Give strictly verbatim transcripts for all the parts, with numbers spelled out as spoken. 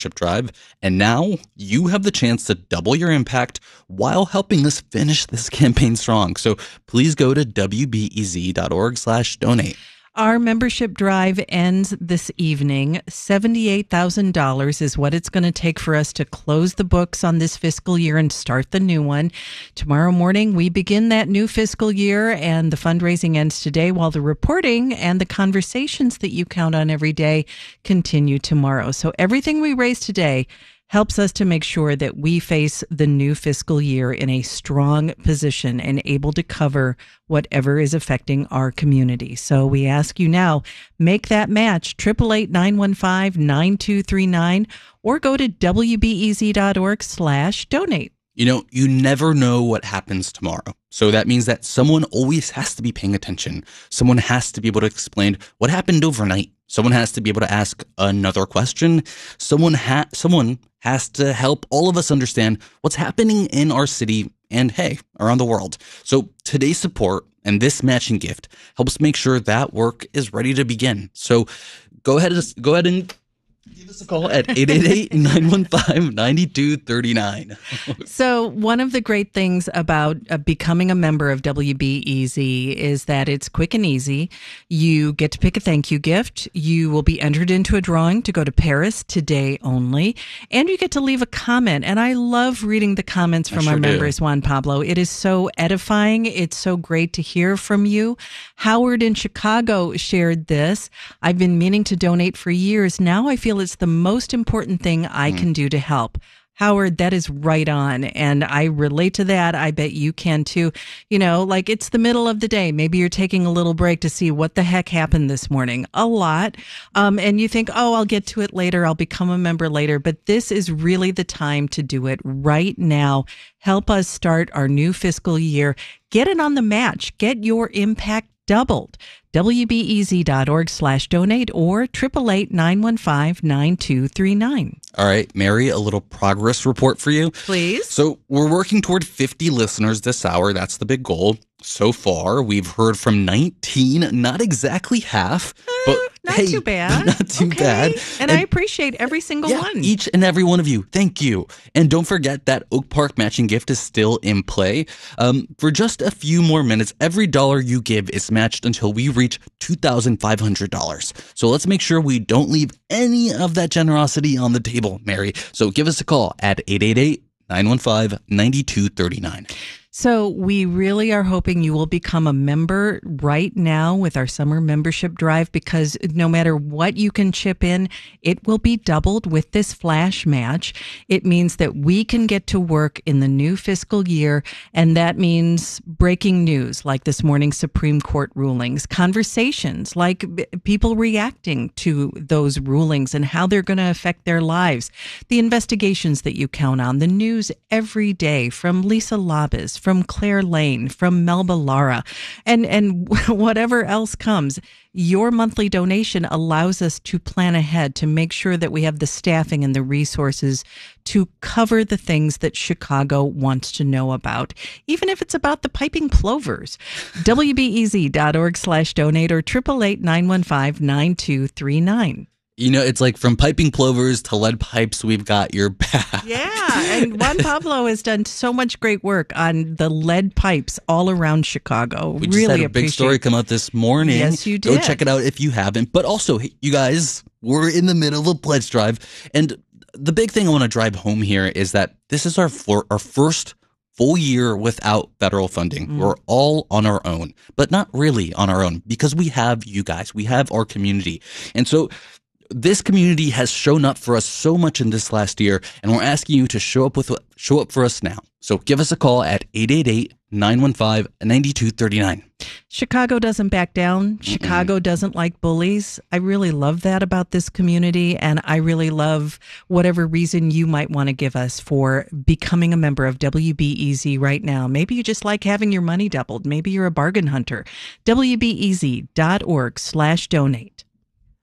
Drive, and now you have the chance to double your impact while helping us finish this campaign strong. So please go to W B E Z dot org slash donate. Our membership drive ends this evening. seventy-eight thousand dollars is what it's going to take for us to close the books on this fiscal year and start the new one. Tomorrow morning, we begin that new fiscal year, and the fundraising ends today, while the reporting and the conversations that you count on every day continue tomorrow. So everything we raise today helps us to make sure that we face the new fiscal year in a strong position and able to cover whatever is affecting our community. So we ask you now, make that match, eight eight eight, nine one five, nine two three nine, or go to W B E Z dot org slash donate. You know, you never know what happens tomorrow. So that means that someone always has to be paying attention. Someone has to be able to explain what happened overnight. Someone has to be able to ask another question. Someone ha- someone has to help all of us understand what's happening in our city and, hey, around the world. So today's support and this matching gift helps make sure that work is ready to begin. So go ahead and go ahead and give us a call at eight eight eight, nine one five, nine two three nine. So one of the great things about uh, becoming a member of W B E Z is that it's quick and easy. You get to pick a thank you gift. You will be entered into a drawing to go to Paris today only. And you get to leave a comment. And I love reading the comments from sure our do. members, Juan Pablo. It is so edifying. It's so great to hear from you. Howard in Chicago shared this. I've been meaning to donate for years. Now I feel it's the most important thing I can do to help. Howard, that is right on. And I relate to that. I bet you can too. You know, like it's the middle of the day. Maybe you're taking a little break to see what the heck happened this morning. A lot. Um, and you think, oh, I'll get to it later. I'll become a member later. But this is really the time to do it right now. Help us start our new fiscal year. Get it on the match. Get your impact doubled. W B E Z dot org slash donate or eight eight eight, nine one five, nine two three nine. All right, Mary, a little progress report for you. Please. So we're working toward fifty listeners this hour. That's the big goal. So far, we've heard from nineteen, not exactly half, but Not hey, too bad. Not too Okay. bad. And, I appreciate every single yeah, one. each and every one of you. Thank you. And don't forget that Oak Park matching gift is still in play. Um, for just a few more minutes, every dollar you give is matched until we reach two thousand five hundred dollars. So let's make sure we don't leave any of that generosity on the table, Mary. So give us a call at eight eight eight, nine one five, nine two three nine. So we really are hoping you will become a member right now with our summer membership drive, because no matter what you can chip in, it will be doubled with this flash match. It means that we can get to work in the new fiscal year, and that means breaking news like this morning's Supreme Court rulings, conversations like people reacting to those rulings and how they're going to affect their lives, the investigations that you count on, the news every day from Lisa Labas, from Claire Lane, from Melba Lara, and, and whatever else comes. Your monthly donation allows us to plan ahead to make sure that we have the staffing and the resources to cover the things that Chicago wants to know about, even if it's about the piping plovers. W B E Z dot org slash donate or eight eight eight, nine one five, nine two three nine. You know, it's like from piping plovers to lead pipes, we've got your back. Yeah, and Juan Pablo has done so much great work on the lead pipes all around Chicago. We just really had a big appreciate story come out this morning. Yes, you Go did. check it out if you haven't. But also, hey, you guys, we're in the middle of a pledge drive. And the big thing I want to drive home here is that this is our for, our first full year without federal funding. Mm. We're all on our own, but not really on our own, because we have you guys. We have our community. And so this community has shown up for us so much in this last year, and we're asking you to show up with show up for us now. So give us a call at eight eight eight, nine one five, nine two three nine. Chicago doesn't back down. Mm-mm. Chicago doesn't like bullies. I really love that about this community, and I really love whatever reason you might want to give us for becoming a member of W B E Z right now. Maybe you just like having your money doubled. Maybe you're a bargain hunter. W B E Z dot org slash donate.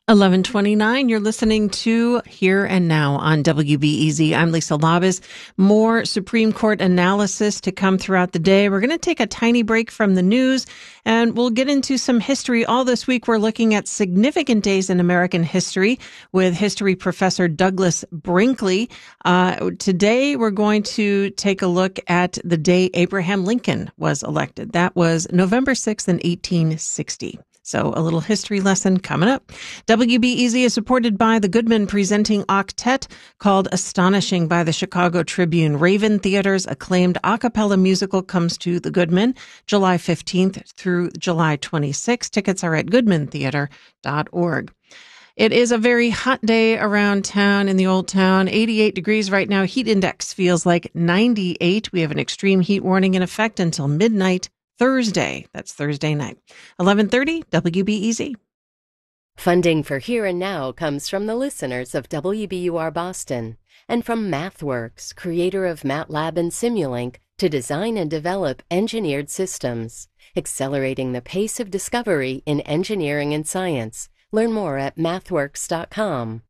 eleven twenty-nine, you're listening to Here and Now on W B E Z. I'm Lisa Labus. More Supreme Court analysis to come throughout the day. We're going to take a tiny break from the news, and we'll get into some history. All this week, we're looking at significant days in American history with history professor Douglas Brinkley. Uh, today, we're going to take a look at the day Abraham Lincoln was elected. That was November sixth in eighteen sixty. So a little history lesson coming up. W B E Z is supported by the Goodman presenting octet called Astonishing by the Chicago Tribune. Raven Theater's acclaimed a cappella musical comes to the Goodman July fifteenth through July twenty-sixth. Tickets are at goodman theater dot org. It is a very hot day around town in the Old Town. eighty-eight degrees right now. Heat index feels like ninety-eight. We have an extreme heat warning in effect until midnight Thursday. That's Thursday night. eleven thirty, W B E Z. Funding for Here and Now comes from the listeners of W B U R Boston and from MathWorks, creator of MATLAB and Simulink, to design and develop engineered systems, accelerating the pace of discovery in engineering and science. Learn more at mathworks dot com.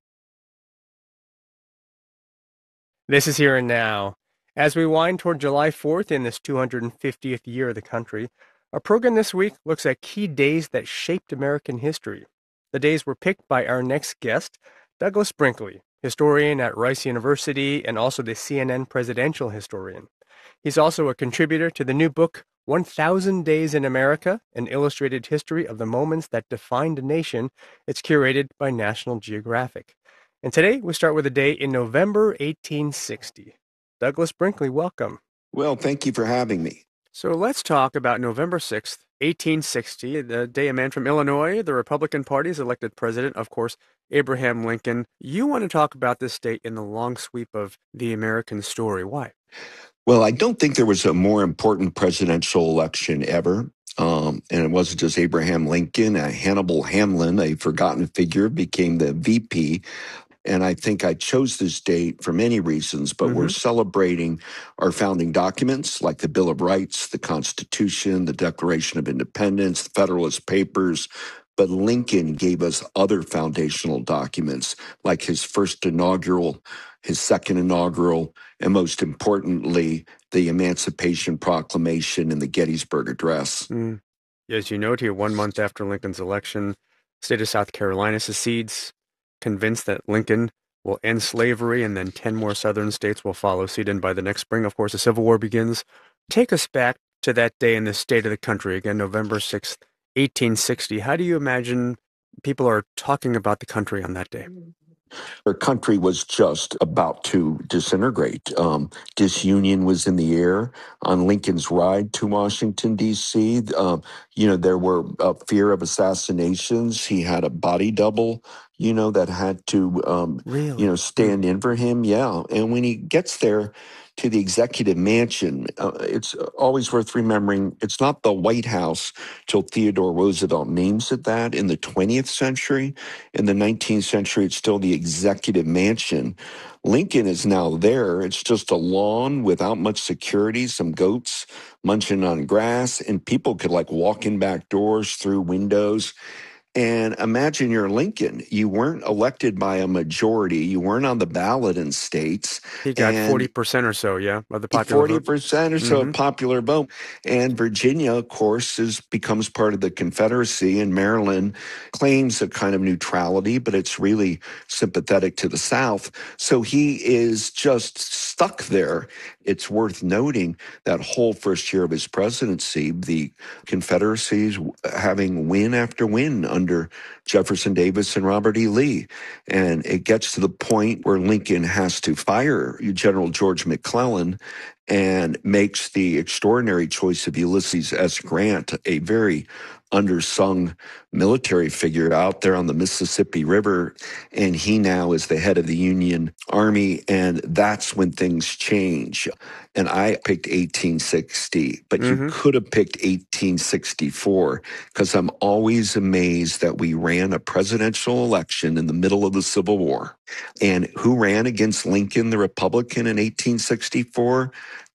This is Here and Now. As we wind toward July fourth in this two hundred fiftieth year of the country, our program this week looks at key days that shaped American history. The days were picked by our next guest, Douglas Brinkley, historian at Rice University and also the C N N presidential historian. He's also a contributor to the new book, one thousand Days in America, an illustrated history of the moments that defined a nation. It's curated by National Geographic. And today we start with a day in November eighteen sixty. Douglas Brinkley, welcome. Well, thank you for having me. So let's talk about November sixth, eighteen sixty, the day a man from Illinois, the Republican Party, is elected president, of course, Abraham Lincoln. You want to talk about this date in the long sweep of the American story. Why? Well, I don't think there was a more important presidential election ever. Um, and it wasn't just Abraham Lincoln. Uh, Hannibal Hamlin, a forgotten figure, became the V P. And I think I chose this date for many reasons, but mm-hmm. we're celebrating our founding documents like the Bill of Rights, the Constitution, the Declaration of Independence, the Federalist Papers. But Lincoln gave us other foundational documents like his first inaugural, his second inaugural, and most importantly, the Emancipation Proclamation and the Gettysburg Address. Mm. As you note here, one month after Lincoln's election, the state of South Carolina secedes, convinced that Lincoln will end slavery, and then ten more southern states will follow suit. And by the next spring, of course, the Civil War begins. Take us back to that day in the state of the country, again, November sixth, eighteen sixty. How do you imagine people are talking about the country on that day? Our country was just about to disintegrate. Um, disunion was in the air on Lincoln's ride to Washington, D C. Um, you know, there were uh, fear of assassinations. He had a body double, you know, that had to, um, really? you know, stand in for him. Yeah. And when he gets there to the executive mansion, uh, it's always worth remembering it's not the White House till Theodore Roosevelt names it that in the twentieth century. In the nineteenth century, it's still the executive mansion. Lincoln is now there. It's just a lawn without much security, some goats munching on grass, and people could like walk in back doors, through windows. And imagine you're Lincoln. You weren't elected by a majority. You weren't on the ballot in states. He got forty percent or so, yeah, of the popular vote. forty percent or so mm-hmm. of popular vote. And Virginia, of course, is becomes part of the Confederacy, and Maryland claims a kind of neutrality, but it's really sympathetic to the South. So he is just stuck there. It's worth noting that whole first year of his presidency, the Confederacy's having win after win under Jefferson Davis and Robert E. Lee. And it gets to the point where Lincoln has to fire General George McClellan and makes the extraordinary choice of Ulysses S. Grant, a very undersung military figure out there on the Mississippi River. And he now is the head of the Union Army. And that's when things change. And I picked eighteen sixty, but mm-hmm. you could have picked eighteen sixty-four, because I'm always amazed that we ran a presidential election in the middle of the Civil War. And who ran against Lincoln, the Republican, in eighteen sixty-four?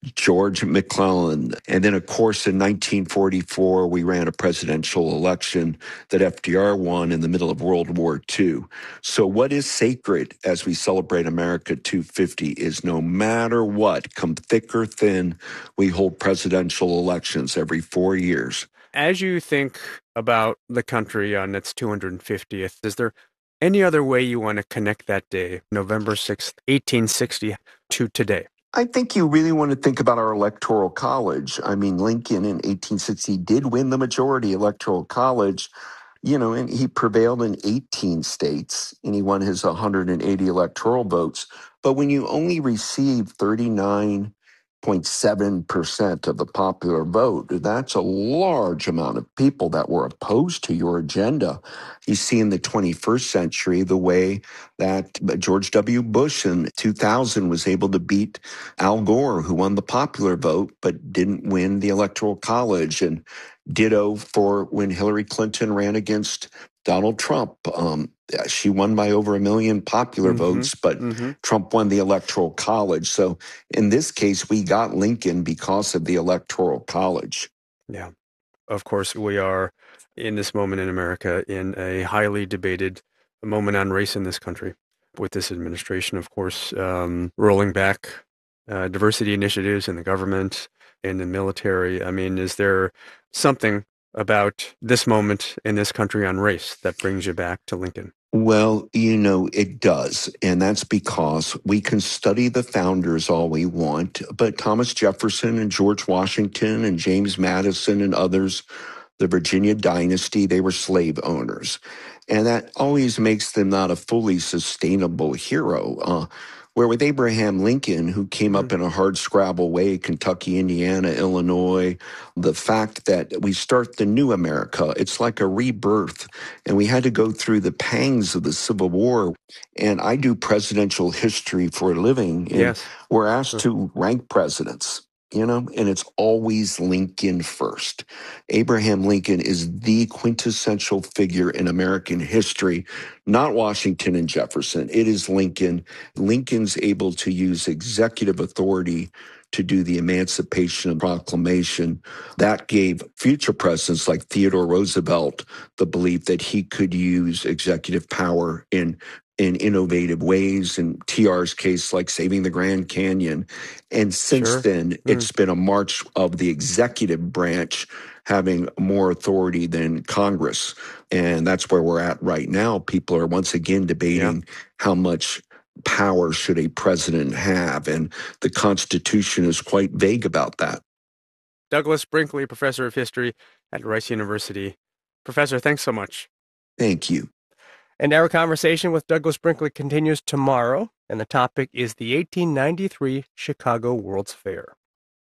George McClellan. And then, of course, in nineteen forty-four, we ran a presidential election that F D R won in the middle of World War Two. So what is sacred as we celebrate America two fifty is no matter what, come thick or thin, we hold presidential elections every four years. As you think about the country on its two hundred fiftieth, is there any other way you want to connect that day, November sixth, eighteen sixty, to today? I think you really want to think about our electoral college. I mean, Lincoln in eighteen sixty did win the majority electoral college, you know, and he prevailed in eighteen states and he won his one hundred eighty electoral votes. But when you only receive thirty-nine point seven percent of the popular vote, that's a large amount of people that were opposed to your agenda. You see in the twenty-first century the way that George W. Bush in two thousand was able to beat Al Gore, who won the popular vote but didn't win the electoral college, and ditto for when Hillary Clinton ran against Donald Trump. Um, she won by over a million popular mm-hmm, votes, but mm-hmm. Trump won the electoral college. So in this case, we got Lincoln because of the electoral college. Yeah. Of course, we are in this moment in America in a highly debated moment on race in this country with this administration, of course, um, rolling back uh, diversity initiatives in the government and the military. I mean, is there something about this moment in this country on race that brings you back to Lincoln? Well, you know, it does. And that's because we can study the founders all we want, but Thomas Jefferson and George Washington and James Madison and others, the Virginia dynasty, they were slave owners. And that always makes them not a fully sustainable hero. Uh, where with Abraham Lincoln, who came up in a hard scrabble way, Kentucky, Indiana, Illinois, the fact that we start the new America, it's like a rebirth. And we had to go through the pangs of the Civil War. And I do presidential history for a living. And yes. We're asked to rank presidents. You know, and it's always Lincoln first. Abraham Lincoln is the quintessential figure in American history, not Washington and Jefferson. It is Lincoln. Lincoln's able to use executive authority to do the Emancipation Proclamation. That gave future presidents like Theodore Roosevelt the belief that he could use executive power in in innovative ways, in T R's case, like saving the Grand Canyon. And since sure. then, mm. it's been a march of the executive branch having more authority than Congress. And that's where we're at right now. People are once again debating yeah. how much power should a president have, and the Constitution is quite vague about that. Douglas Brinkley, professor of history at Rice University. Professor, thanks so much. Thank you. And our conversation with Douglas Brinkley continues tomorrow, and the topic is the eighteen ninety-three Chicago World's Fair.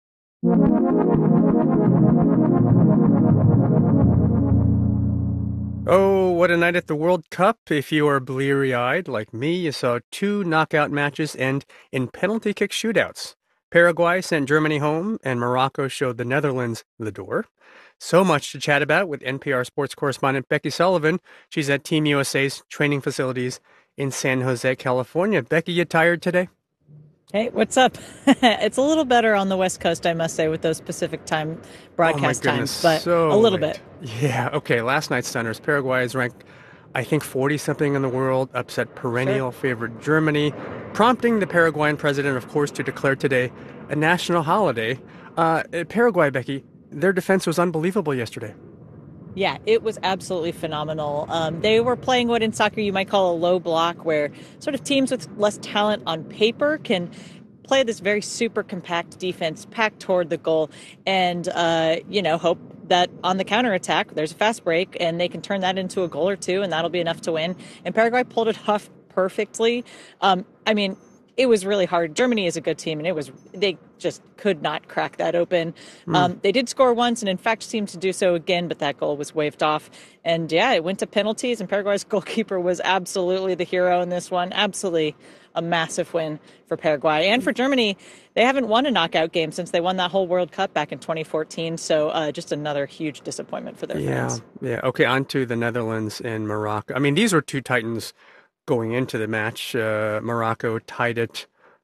Oh, what a night at the World Cup. If you are bleary-eyed like me, you saw two knockout matches end in penalty kick shootouts. Paraguay sent Germany home, and Morocco showed the Netherlands the door. So much to chat about with N P R sports correspondent Becky Sullivan. She's at Team U S A's training facilities in San Jose, California. Becky, you tired today? Hey, what's up? It's a little better on the West Coast, I must say, with those Pacific time broadcast oh goodness, times, but so a little late. bit. Yeah, okay. Last night's Stunners. Paraguay is ranked, I think, forty-something in the world, upset perennial sure. favorite Germany, prompting the Paraguayan president, of course, to declare today a national holiday. Uh, Paraguay, Becky, their defense was unbelievable yesterday. Yeah, it was absolutely phenomenal. Um, they were playing what in soccer you might call a low block, where sort of teams with less talent on paper can play this very super compact defense packed toward the goal and, uh, you know, hope that on the counterattack there's a fast break and they can turn that into a goal or two and that'll be enough to win. And Paraguay pulled it off perfectly. Um, I mean, it was really hard. Germany is a good team, and it was they just could not crack that open. Mm. Um, they did score once, and in fact seemed to do so again, but that goal was waved off. And yeah, it went to penalties, and Paraguay's goalkeeper was absolutely the hero in this one. Absolutely a massive win for Paraguay. And for Germany, they haven't won a knockout game since they won that whole World Cup back in twenty fourteen. So uh, just another huge disappointment for their yeah, fans. Yeah, okay, on to the Netherlands and Morocco. I mean, these were two titans going into the match. uh, Morocco tied it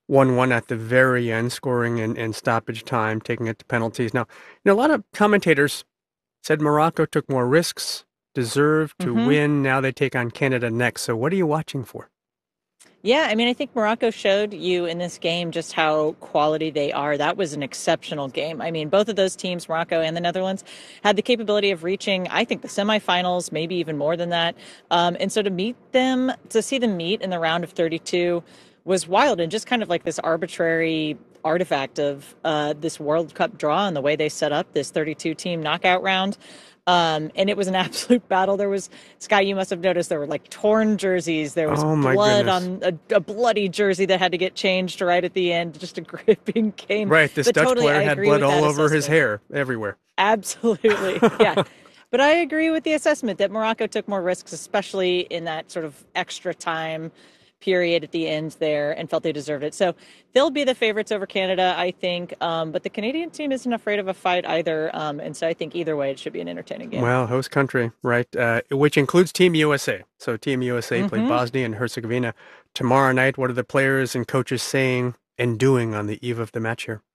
one one at the very end, scoring in, in stoppage time, taking it to penalties. Now, you know, a lot of commentators said Morocco took more risks, deserved to Mm-hmm. win. Now they take on Canada next. So what are you watching for? Yeah, I mean, I think Morocco showed you in this game just how quality they are. That was an exceptional game. I mean, both of those teams, Morocco and the Netherlands, had the capability of reaching, I think, the semifinals, maybe even more than that. Um, and so to meet them, to see them meet in the round of thirty-two was wild and just kind of like this arbitrary artifact of uh, this World Cup draw and the way they set up this thirty-two team knockout round. Um, and it was an absolute battle. There was, Sky, you must have noticed there were like torn jerseys. There was Oh, my blood goodness. on a, a bloody jersey that had to get changed right at the end. Just a gripping game. Right, this But Dutch totally, player I had agree blood with all that over his assessment. hair, everywhere. Absolutely. Yeah. But I agree with the assessment that Morocco took more risks, especially in that sort of extra time period at the end there, and felt they deserved it. So they'll be the favorites over Canada, I think. Um, but the Canadian team isn't afraid of a fight either. Um, and so I think either way, it should be an entertaining game. Well, host country, right, uh, which includes Team U S A. So Team U S A Mm-hmm. played Bosnia and Herzegovina tomorrow night. What are the players and coaches saying and doing on the eve of the match here?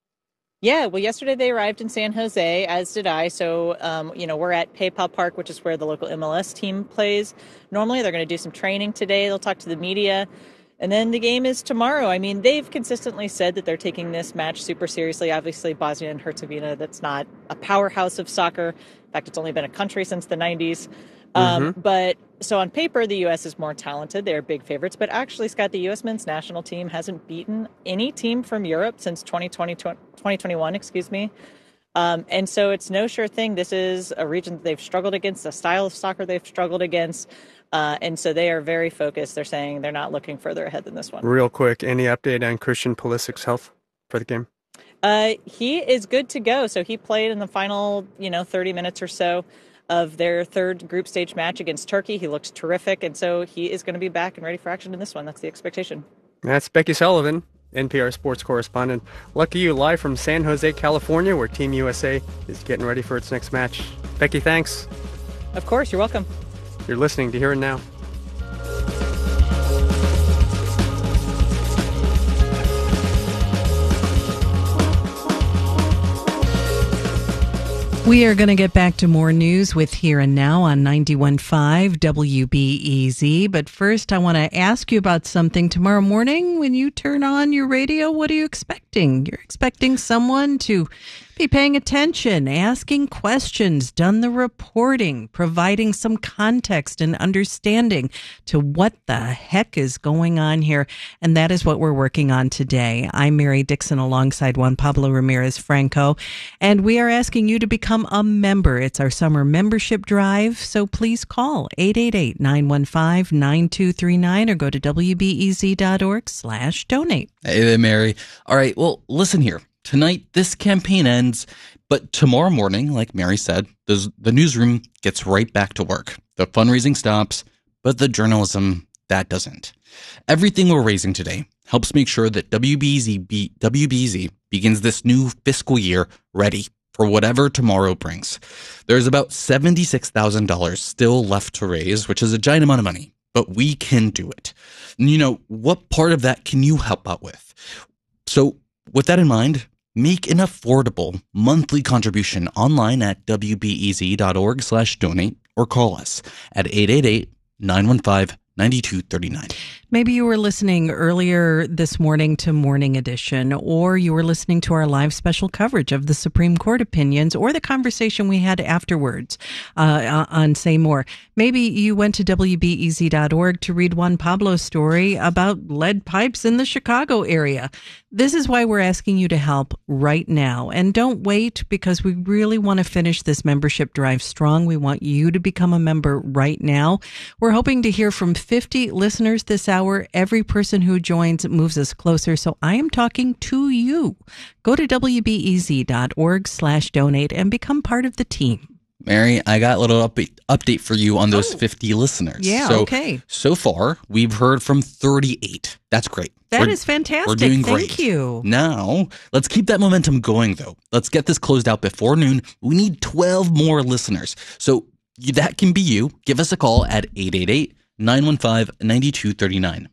Yeah, well, yesterday they arrived in San Jose, as did I. So, um, you know, we're at PayPal Park, which is where the local M L S team plays. Normally, they're going to do some training today. They'll talk to the media. And then the game is tomorrow. I mean, they've consistently said that they're taking this match super seriously. Obviously, Bosnia and Herzegovina, that's not a powerhouse of soccer. In fact, it's only been a country since the nineties. Um, Mm-hmm. But so on paper, the U S is more talented. They're big favorites. But actually, Scott, the U S men's national team hasn't beaten any team from Europe since twenty twenty, twenty twenty-one, excuse me. Um, and so it's no sure thing. This is a region that they've struggled against, a style of soccer they've struggled against. Uh, and so they are very focused. They're saying they're not looking further ahead than this one. Real quick, any update on Christian Pulisic's health for the game? Uh, he is good to go. So he played in the final, you know, thirty minutes or so of their third group stage match against Turkey. He looked terrific. And so he is going to be back and ready for action in this one. That's the expectation. That's Becky Sullivan, N P R sports correspondent. Lucky you, live from San Jose, California, where Team U S A is getting ready for its next match. Becky, thanks. Of course, you're welcome. You're listening to Here and Now. We are going to get back to more news with Here and Now on ninety-one point five W B E Z. But first, I want to ask you about something. Tomorrow morning, when you turn on your radio, what are you expecting? You're expecting someone to be paying attention, asking questions, done the reporting, providing some context and understanding to what the heck is going on here. And that is what we're working on today. I'm Mary Dixon alongside Juan Pablo Ramirez Franco, and we are asking you to become a member. It's our summer membership drive, so please call eight eight eight, nine one five, nine two three nine or go to W B E Z dot org slash donate. Hey there, Mary. All right, well, listen here. Tonight, this campaign ends, but tomorrow morning, like Mary said, the, the newsroom gets right back to work. The fundraising stops, but the journalism, that doesn't. Everything we're raising today helps make sure that W B E Z, be, W B E Z begins this new fiscal year ready for whatever tomorrow brings. There's about seventy-six thousand dollars still left to raise, which is a giant amount of money, but we can do it. And you know, what part of that can you help out with? So with that in mind, make an affordable monthly contribution online at W B E Z dot org slash donate or call us at eight eight eight, nine one five, nine two three nine. Maybe you were listening earlier this morning to Morning Edition, or you were listening to our live special coverage of the Supreme Court opinions, or the conversation we had afterwards uh, on Say More. Maybe you went to W B E Z dot org to read Juan Pablo's story about lead pipes in the Chicago area. This is why we're asking you to help right now. And don't wait, because we really want to finish this membership drive strong. We want you to become a member right now. We're hoping to hear from fifty listeners this hour. Every person who joins moves us closer. So I am talking to you. Go to W B E Z dot org slash donate and become part of the team. Mary, I got a little update, update for you on those oh. fifty listeners. Yeah, so, okay. So far, we've heard from thirty-eight. That's great. That we're, is fantastic. We're doing Thank great. you. Now, let's keep that momentum going, though. Let's get this closed out before noon. We need twelve more listeners. So that can be you. Give us a call at eight eight eight, nine one five, nine two three nine.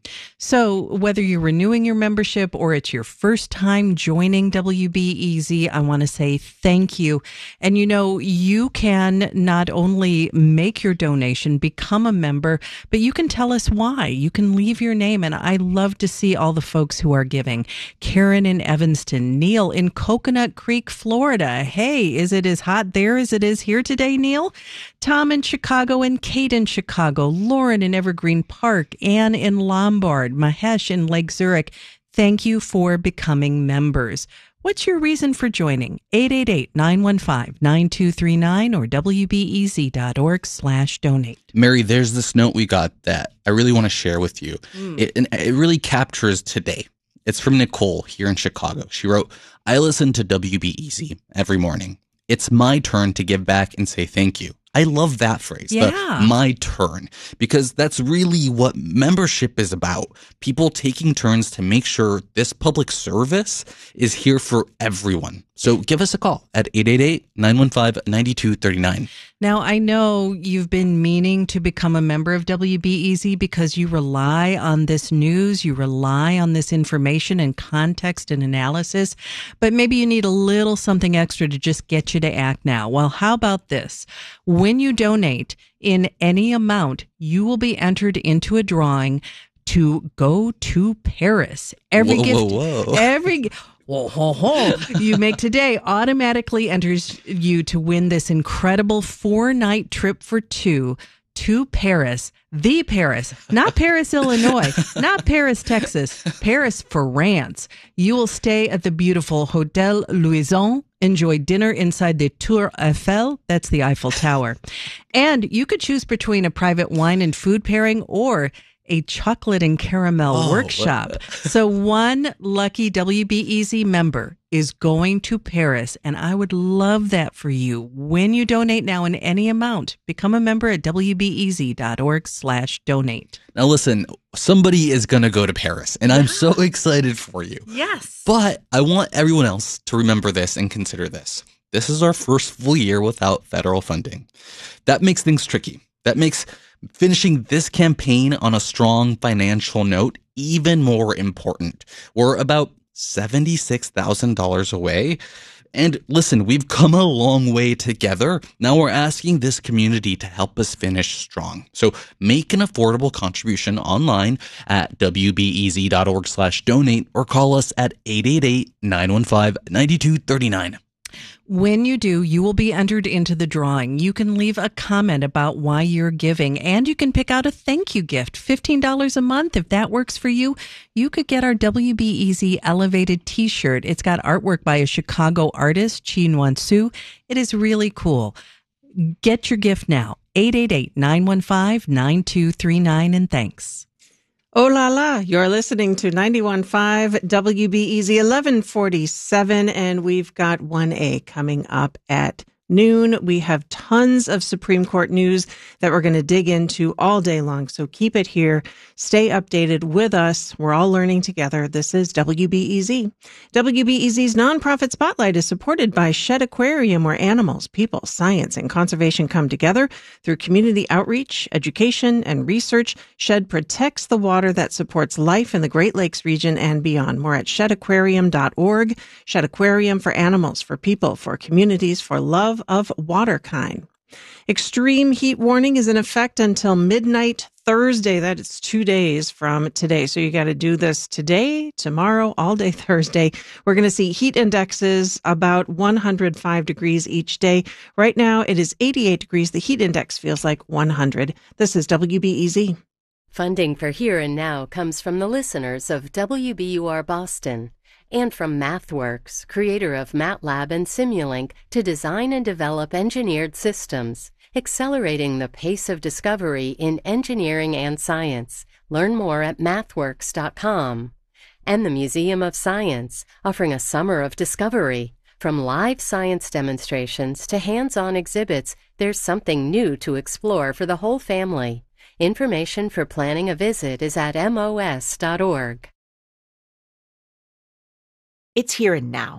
So whether you're renewing your membership or it's your first time joining W B E Z, I want to say thank you. And you know, you can not only make your donation, become a member, but you can tell us why. You can leave your name. And I love to see all the folks who are giving. Karen in Evanston, Neil in Coconut Creek, Florida. Hey, is it as hot there as it is here today, Neil? Tom in Chicago and Kate in Chicago, Lauren in Evergreen Park, Anne in Lombard, Mahesh in Lake Zurich. Thank you for becoming members. What's your reason for joining? eight eight eight, nine one five, nine two three nine or W B E Z dot org slash donate. Mary, there's this note we got that I really want to share with you. Mm. It, and it really captures today. It's from Nicole here in Chicago. She wrote, I listen to W B E Z every morning. It's my turn to give back and say thank you. I love that phrase, yeah. the my turn, because that's really what membership is about. People taking turns to make sure this public service is here for everyone. So give us a call at eight eight eight, nine one five, nine two three nine. Now, I know you've been meaning to become a member of W B E Z because you rely on this news, you rely on this information and context and analysis, but maybe you need a little something extra to just get you to act now. Well, how about this? When you donate in any amount, you will be entered into a drawing to go to Paris. Every whoa, gift, whoa, whoa. every Whoa, ho, ho. you make today automatically enters you to win this incredible four-night trip for two to Paris, the Paris, not Paris, Illinois, not Paris, Texas, Paris, France. You will stay at the beautiful Hotel Louison, enjoy dinner inside the Tour Eiffel, that's the Eiffel Tower. And you could choose between a private wine and food pairing or a chocolate and caramel oh, workshop. So one lucky W B E Z member is going to Paris, and I would love that for you. When you donate now in any amount, become a member at W B E Z dot org slash donate. Now listen, somebody is going to go to Paris, and I'm so excited for you. Yes. But I want everyone else to remember this and consider this. This is our first full year without federal funding. That makes things tricky. That makes finishing this campaign on a strong financial note even more important. We're about seventy-six thousand dollars away. And listen, we've come a long way together. Now we're asking this community to help us finish strong. So make an affordable contribution online at W B E Z dot org slash donate or call us at eight eight eight, nine one five, nine two three nine. When you do, you will be entered into the drawing. You can leave a comment about why you're giving, and you can pick out a thank you gift, fifteen dollars a month. If that works for you, you could get our W B E Z Elevated t-shirt. It's got artwork by a Chicago artist, Chi Nguyen Su. It is really cool. Get your gift now, eight eight eight, nine one five, nine two three nine, and thanks. Oh la la, you're listening to ninety-one point five W B E Z eleven forty-seven, and we've got one A coming up at noon. We have tons of Supreme Court news that we're going to dig into all day long, so keep it here. Stay updated with us. We're all learning together. This is W B E Z. W B E Z's nonprofit spotlight is supported by Shedd Aquarium, where animals, people, science, and conservation come together through community outreach, education, and research. Shedd protects the water that supports life in the Great Lakes region and beyond. More at shedd aquarium dot org. Shedd Aquarium, for animals, for people, for communities, for love of water kind. Extreme heat warning is in effect until midnight Thursday. That is two days from today. So you got to do this today, tomorrow, all day Thursday. We're going to see heat indexes about one hundred five degrees each day. Right now it is eighty-eight degrees. The heat index feels like one hundred. This is W B E Z. Funding for Here and Now comes from the listeners of W B U R Boston and from MathWorks, creator of MATLAB and Simulink, to design and develop engineered systems, accelerating the pace of discovery in engineering and science. Learn more at mathworks dot com. And the Museum of Science, offering a summer of discovery. From live science demonstrations to hands-on exhibits, there's something new to explore for the whole family. Information for planning a visit is at M O S dot org. It's here and now.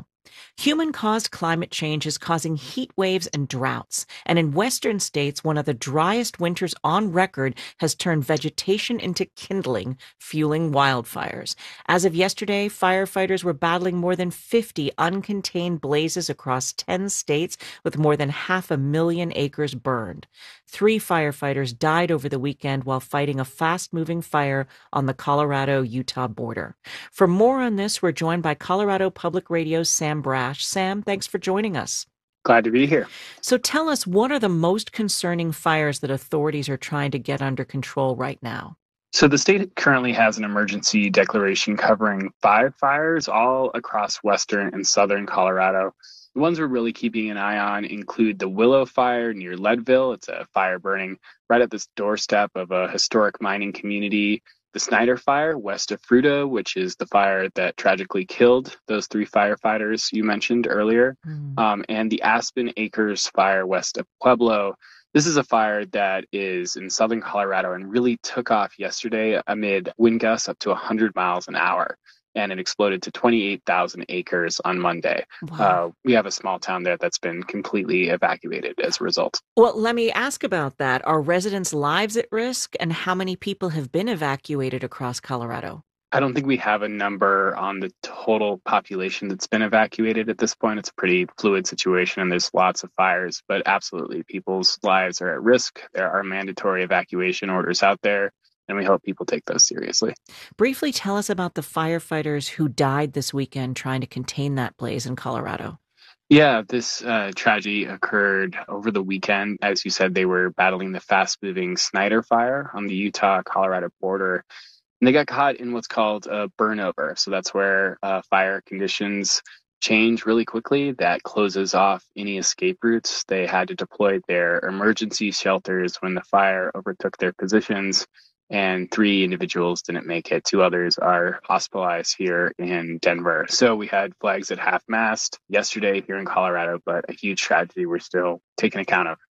Human-caused climate change is causing heat waves and droughts, and in western states, one of the driest winters on record has turned vegetation into kindling, fueling wildfires. As of yesterday, firefighters were battling more than fifty uncontained blazes across ten states with more than half a million acres burned. Three firefighters died over the weekend while fighting a fast-moving fire on the Colorado-Utah border. For more on this, we're joined by Colorado Public Radio's Sam Brash. Sam, thanks for joining us. Glad to be here. So tell us, what are the most concerning fires that authorities are trying to get under control right now? So the state currently has an emergency declaration covering five fires all across western and southern Colorado. The ones we're really keeping an eye on include the Willow Fire near Leadville. It's a fire burning right at the doorstep of a historic mining community. The Snyder Fire west of Fruta, which is the fire that tragically killed those three firefighters you mentioned earlier. Mm. Um, and the Aspen Acres Fire west of Pueblo. This is a fire that is in southern Colorado and really took off yesterday amid wind gusts up to one hundred miles an hour. And it exploded to twenty-eight thousand acres on Monday. Wow. Uh, we have a small town there that's been completely evacuated as a result. Well, let me ask about that. Are residents' lives at risk, and how many people have been evacuated across Colorado? I don't think we have a number on the total population that's been evacuated at this point. It's a pretty fluid situation, and there's lots of fires, but absolutely people's lives are at risk. There are mandatory evacuation orders out there, and we hope people take those seriously. Briefly tell us about the firefighters who died this weekend trying to contain that blaze in Colorado. Yeah, this uh, tragedy occurred over the weekend. As you said, they were battling the fast-moving Snyder Fire on the Utah-Colorado border. And they got caught in what's called a burnover. So that's where uh, fire conditions change really quickly. That closes off any escape routes. They had to deploy their emergency shelters when the fire overtook their positions. And three individuals didn't make it. Two others are hospitalized here in Denver. So we had flags at half-mast yesterday here in Colorado, but a huge tragedy we're still taking account of.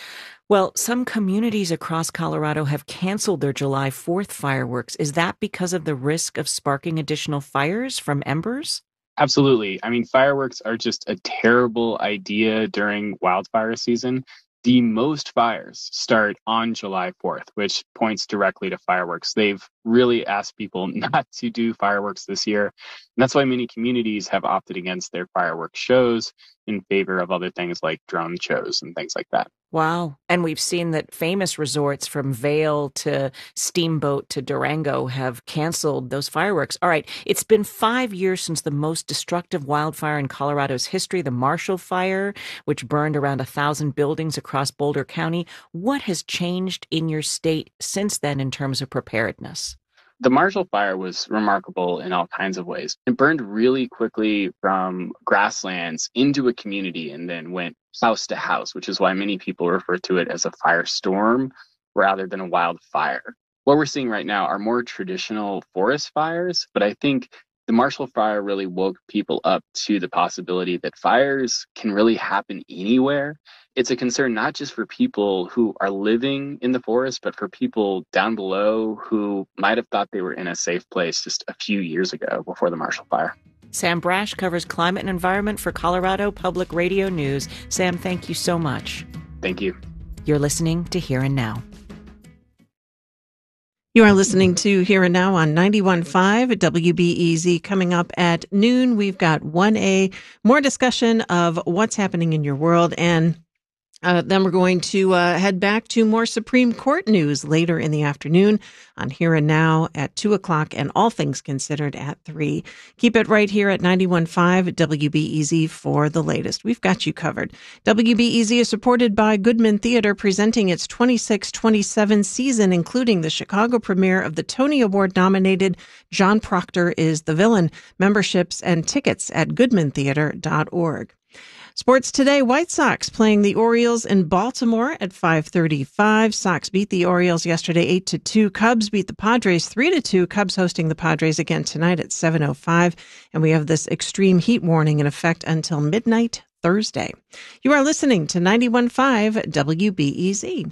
Well, some communities across Colorado have canceled their July fourth fireworks. Is that because of the risk of sparking additional fires from embers? Absolutely. I mean, fireworks are just a terrible idea during wildfire season. The most fires start on July fourth, which points directly to fireworks. They've really asked people not to do fireworks this year. And that's why many communities have opted against their fireworks shows in favor of other things like drone shows and things like that. Wow. And we've seen that famous resorts from Vail to Steamboat to Durango have canceled those fireworks. All right. It's been five years since the most destructive wildfire in Colorado's history, the Marshall Fire, which burned around a thousand buildings across Boulder County. What has changed in your state since then in terms of preparedness? The Marshall Fire was remarkable in all kinds of ways. It burned really quickly from grasslands into a community and then went house to house, which is why many people refer to it as a firestorm rather than a wildfire. What we're seeing right now are more traditional forest fires, but I think the Marshall Fire really woke people up to the possibility that fires can really happen anywhere. It's a concern not just for people who are living in the forest, but for people down below who might have thought they were in a safe place just a few years ago before the Marshall Fire. Sam Brash covers climate and environment for Colorado Public Radio News. Sam, thank you so much. Thank you. You're listening to Here and Now. You are listening to Here and Now on ninety-one point five W B E Z. Coming up at noon, we've got one A, more discussion of what's happening in your world, and Uh, then we're going to uh, head back to more Supreme Court news later in the afternoon on Here and Now at two o'clock and All Things Considered at three. Keep it right here at ninety-one point five W B E Z for the latest. We've got you covered. W B E Z is supported by Goodman Theater, presenting its twenty-six twenty-seven season, including the Chicago premiere of the Tony Award-nominated John Proctor is the Villain. Memberships and tickets at goodman theater dot org. Sports today, White Sox playing the Orioles in Baltimore at five thirty-five. Sox beat the Orioles yesterday eight to two. Cubs beat the Padres three to two. Cubs hosting the Padres again tonight at seven oh five. And we have this extreme heat warning in effect until midnight Thursday. You are listening to ninety-one point five W B E Z.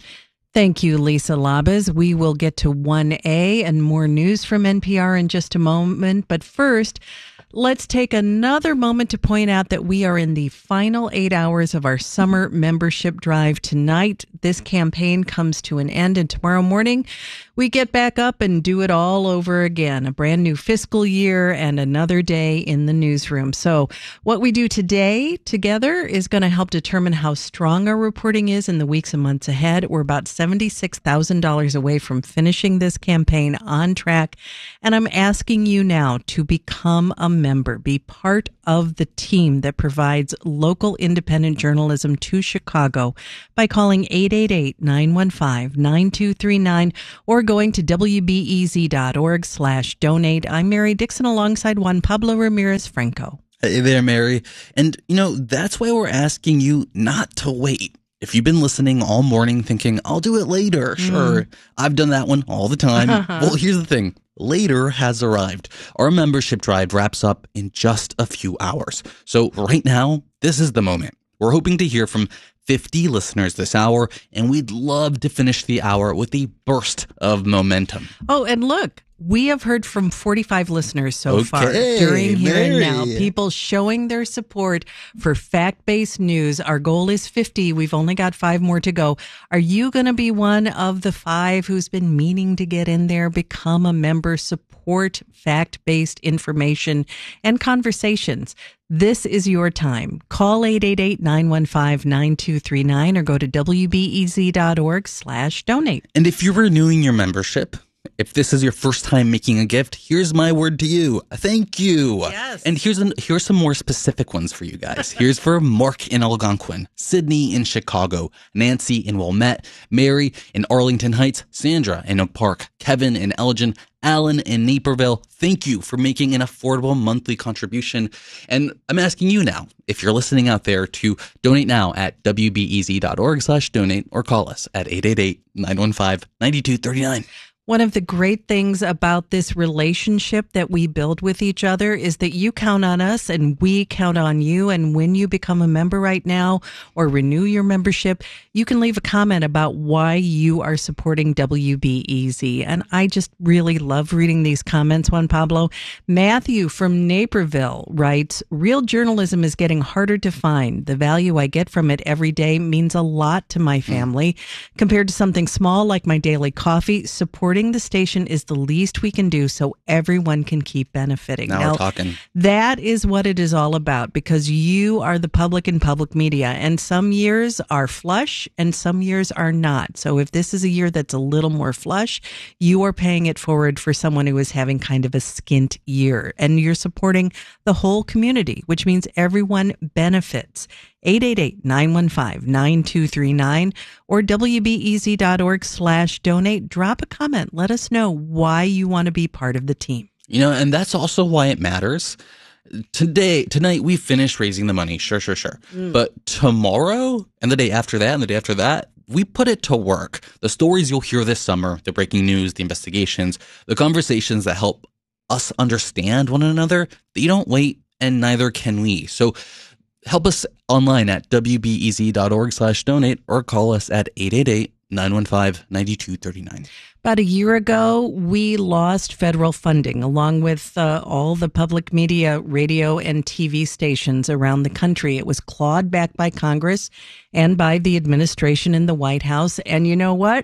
Thank you, Lisa Labas. We will get to one A and more news from N P R in just a moment. But first, let's take another moment to point out that we are in the final eight hours of our summer membership drive tonight. This campaign comes to an end, and tomorrow morning we get back up and do it all over again. A brand new fiscal year and another day in the newsroom. So what we do today together is going to help determine how strong our reporting is in the weeks and months ahead. We're about seventy-six thousand dollars away from finishing this campaign on track. And I'm asking you now to become a member, be part of the team that provides local independent journalism to Chicago by calling eight eight eight, nine one five, nine two three nine or going to W B E Z dot org slash donate. I'm Mary Dixon alongside Juan Pablo Ramirez Franco. Hey there, Mary. And, you know, that's why we're asking you not to wait. If you've been listening all morning thinking, I'll do it later, sure, mm. I've done that one all the time. Well, here's the thing. Later has arrived. Our membership drive wraps up in just a few hours. So right now, this is the moment. We're hoping to hear from fifty listeners this hour, and we'd love to finish the hour with a burst of momentum. Oh, and look, we have heard from forty-five listeners so okay, far during Here Mary. and Now. People showing their support for fact-based news. Our goal is fifty. We've only got five more to go. Are you going to be one of the five who's been meaning to get in there, become a member, support fact-based information and conversations? This is your time. Call eight eight eight, nine one five, nine two three nine or go to W B E Z dot org slash donate. And if you're renewing your membership, if this is your first time making a gift, here's my word to you. Thank you. Yes. And here's an, here's some more specific ones for you guys. Here's for Mark in Algonquin, Sydney in Chicago, Nancy in Wilmette, Mary in Arlington Heights, Sandra in Oak Park, Kevin in Elgin, Alan in Naperville. Thank you for making an affordable monthly contribution. And I'm asking you now, if you're listening out there, to donate now at W B E Z dot org slash donate or call us at eight eight eight, nine one five, nine two three nine. One of the great things about this relationship that we build with each other is that you count on us and we count on you. And when you become a member right now or renew your membership, you can leave a comment about why you are supporting W B E Z. And I just really love reading these comments, Juan Pablo. Matthew from Naperville writes, real journalism is getting harder to find. The value I get from it every day means a lot to my family. Mm. Compared to something small like my daily coffee, supporting the station is the least we can do so everyone can keep benefiting. Now, now we're talking. That is what it is all about, because you are the public and public media, and some years are flush and some years are not. So if this is a year that's a little more flush, you are paying it forward for someone who is having kind of a skint year, and you're supporting the whole community, which means everyone benefits. eight eight eight, nine one five, nine two three nine or W B E Z dot org slash donate. Drop a comment. Let us know why you want to be part of the team. You know, and that's also why it matters. Today, tonight, we finished raising the money. Sure, sure, sure. Mm. But tomorrow and the day after that and the day after that, we put it to work. The stories you'll hear this summer, the breaking news, the investigations, the conversations that help us understand one another, they don't wait, and neither can we. So help us online at W B E Z dot org slash donate or call us at eight eight eight, nine one five, nine two three nine. About a year ago, we lost federal funding along with uh, all the public media, radio and T V stations around the country. It was clawed back by Congress and by the administration in the White House. And you know what?